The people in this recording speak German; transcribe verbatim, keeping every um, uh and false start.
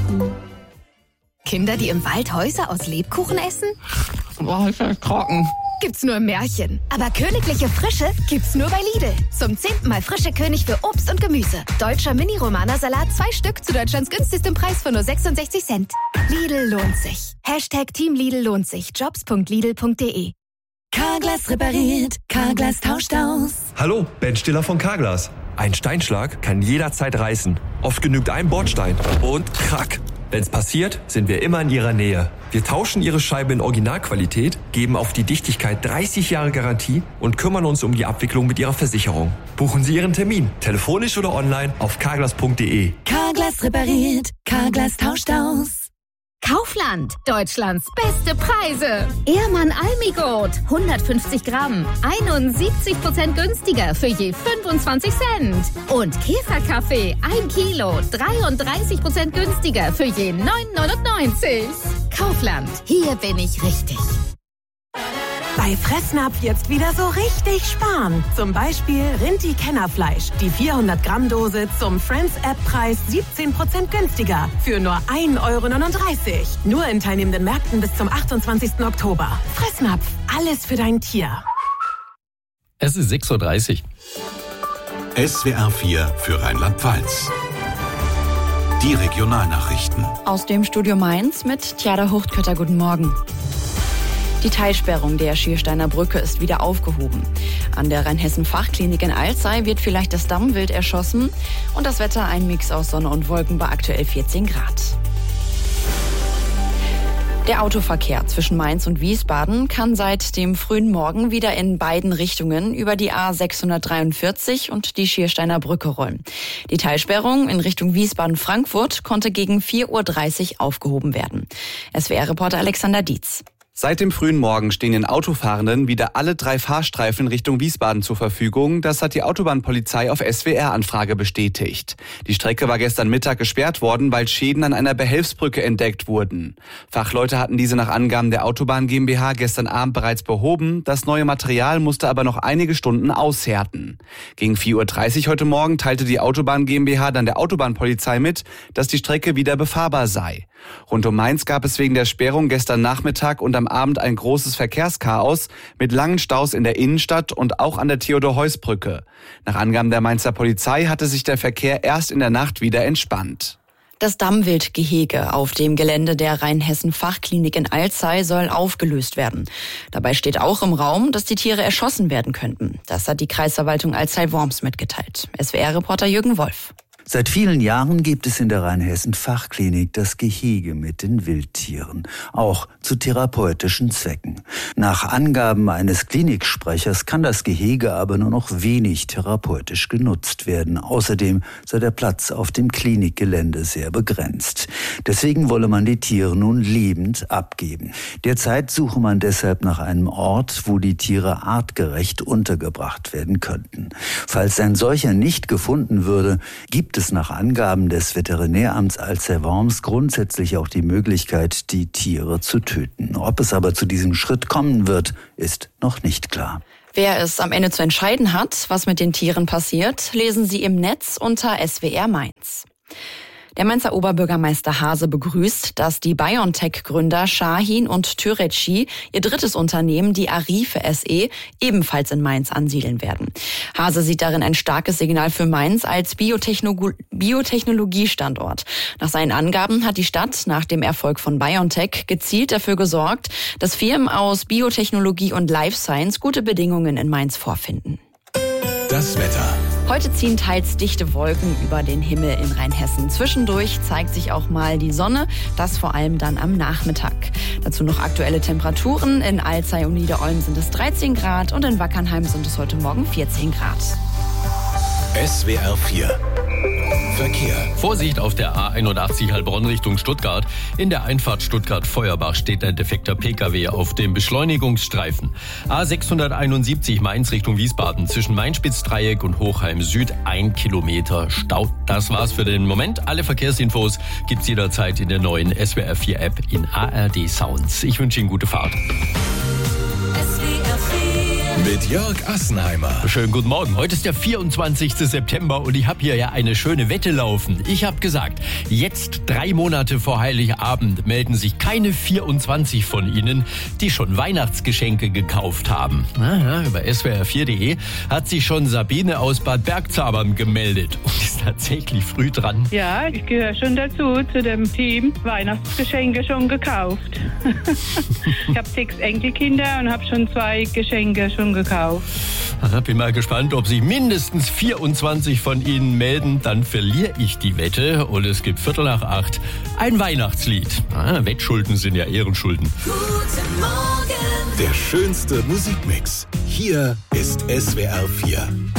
Kinder, die im Wald Häuser aus Lebkuchen essen? Boah, ist das trocken. Gibt's nur im Märchen. Aber königliche Frische gibt's nur bei Lidl. Zum zehnten Mal frische König für Obst und Gemüse. Deutscher Mini-Romana-Salat, zwei Stück zu Deutschlands günstigstem Preis von nur sechsundsechzig Cent. Lidl lohnt sich. Hashtag Team Lidl lohnt sich. jobs punkt lidl punkt de. Carglass repariert. Carglass tauscht aus. Hallo, Ben Stiller von Carglass. Ein Steinschlag kann jederzeit reißen. Oft genügt ein Bordstein und krack. Wenn's passiert, sind wir immer in Ihrer Nähe. Wir tauschen Ihre Scheibe in Originalqualität, geben auf die Dichtigkeit dreißig Jahre Garantie und kümmern uns um die Abwicklung mit Ihrer Versicherung. Buchen Sie Ihren Termin, telefonisch oder online auf carglass punkt de. Carglass repariert. Carglass tauscht aus. Kaufland, Deutschlands beste Preise. Ehrmann Almigold, hundertfünfzig Gramm, einundsiebzig Prozent günstiger für je fünfundzwanzig Cent. Und Käferkaffee, ein Kilo, dreiunddreißig Prozent günstiger für je neun neunundneunzig. Kaufland, hier bin ich richtig. Bei Fressnapf jetzt wieder so richtig sparen. Zum Beispiel Rinti-Kennerfleisch. Die vierhundert Gramm Dose zum Friends-App-Preis siebzehn Prozent günstiger. Für nur ein Euro neununddreißig. Nur in teilnehmenden Märkten bis zum achtundzwanzigsten Oktober. Fressnapf. Alles für dein Tier. Es ist sechs Uhr dreißig. S W R vier für Rheinland-Pfalz. Die Regionalnachrichten. Aus dem Studio Mainz mit Tjada Huchtkötter. Guten Morgen. Die Teilsperrung der Schiersteiner Brücke ist wieder aufgehoben. An der Rheinhessen-Fachklinik in Alzey wird vielleicht das Dammwild erschossen und das Wetter ein Mix aus Sonne und Wolken bei aktuell vierzehn Grad. Der Autoverkehr zwischen Mainz und Wiesbaden kann seit dem frühen Morgen wieder in beiden Richtungen über die A sechshundertdreiundvierzig und die Schiersteiner Brücke rollen. Die Teilsperrung in Richtung Wiesbaden-Frankfurt konnte gegen vier Uhr dreißig aufgehoben werden. S W R-Reporter Alexander Dietz. Seit dem frühen Morgen stehen den Autofahrenden wieder alle drei Fahrstreifen Richtung Wiesbaden zur Verfügung. Das hat die Autobahnpolizei auf S W R-Anfrage bestätigt. Die Strecke war gestern Mittag gesperrt worden, weil Schäden an einer Behelfsbrücke entdeckt wurden. Fachleute hatten diese nach Angaben der Autobahn GmbH gestern Abend bereits behoben. Das neue Material musste aber noch einige Stunden aushärten. Gegen vier Uhr dreißig heute Morgen teilte die Autobahn GmbH dann der Autobahnpolizei mit, dass die Strecke wieder befahrbar sei. Rund um Mainz gab es wegen der Sperrung gestern Nachmittag und am Abend ein großes Verkehrschaos mit langen Staus in der Innenstadt und auch an der Theodor-Heuss-Brücke. Nach Angaben der Mainzer Polizei hatte sich der Verkehr erst in der Nacht wieder entspannt. Das Dammwildgehege auf dem Gelände der Rheinhessen-Fachklinik in Alzey soll aufgelöst werden. Dabei steht auch im Raum, dass die Tiere erschossen werden könnten. Das hat die Kreisverwaltung Alzey-Worms mitgeteilt. S W R-Reporter Jürgen Wolf. Seit vielen Jahren gibt es in der Rheinhessen-Fachklinik das Gehege mit den Wildtieren, auch zu therapeutischen Zwecken. Nach Angaben eines Kliniksprechers kann das Gehege aber nur noch wenig therapeutisch genutzt werden. Außerdem sei der Platz auf dem Klinikgelände sehr begrenzt. Deswegen wolle man die Tiere nun lebend abgeben. Derzeit suche man deshalb nach einem Ort, wo die Tiere artgerecht untergebracht werden könnten. Falls ein solcher nicht gefunden würde, gibt es nach Angaben des Veterinäramts Alzey-Worms grundsätzlich auch die Möglichkeit, die Tiere zu töten. Ob es aber zu diesem Schritt kommen wird, ist noch nicht klar. Wer es am Ende zu entscheiden hat, was mit den Tieren passiert, lesen Sie im Netz unter S W R Mainz. Der Mainzer Oberbürgermeister Hase begrüßt, dass die BioNTech-Gründer Shahin und Türeci ihr drittes Unternehmen, die Arife S E, ebenfalls in Mainz ansiedeln werden. Hase sieht darin ein starkes Signal für Mainz als Biotechno- Biotechnologiestandort. Nach seinen Angaben hat die Stadt nach dem Erfolg von BioNTech gezielt dafür gesorgt, dass Firmen aus Biotechnologie und Life Science gute Bedingungen in Mainz vorfinden. Das Wetter. Heute ziehen teils dichte Wolken über den Himmel in Rheinhessen. Zwischendurch zeigt sich auch mal die Sonne, das vor allem dann am Nachmittag. Dazu noch aktuelle Temperaturen. In Alzey und Niederolm sind es dreizehn Grad und in Wackernheim sind es heute Morgen vierzehn Grad. S W R vier. Verkehr. Vorsicht auf der A einundachtzig Heilbronn Richtung Stuttgart. In der Einfahrt Stuttgart-Feuerbach steht ein defekter Pkw auf dem Beschleunigungsstreifen. A sechshunderteinundsiebzig Mainz Richtung Wiesbaden zwischen Mainspitzdreieck und Hochheim Süd ein Kilometer Stau. Das war's für den Moment. Alle Verkehrsinfos gibt's jederzeit in der neuen S W R vier App in A R D Sounds. Ich wünsche Ihnen gute Fahrt. S W R vier. Mit mit Jörg Assenheimer. Schönen guten Morgen. Heute ist der vierundzwanzigste September und ich habe hier ja eine schöne Wette laufen. Ich habe gesagt, jetzt drei Monate vor Heiligabend melden sich keine vierundzwanzig von Ihnen, die schon Weihnachtsgeschenke gekauft haben. Aha, über S W R vier punkt de hat sich schon Sabine aus Bad Bergzabern gemeldet und ist tatsächlich früh dran. Ja, ich gehöre schon dazu, zu dem Team. Weihnachtsgeschenke schon gekauft. Ich habe sechs Enkelkinder und habe schon zwei Geschenke schon gekauft. Aha, bin mal gespannt, ob sich mindestens vierundzwanzig von Ihnen melden. Dann verliere ich die Wette und es gibt Viertel nach acht ein Weihnachtslied. Ah, Wettschulden sind ja Ehrenschulden. Guten Morgen. Der schönste Musikmix. Hier ist S W R vier.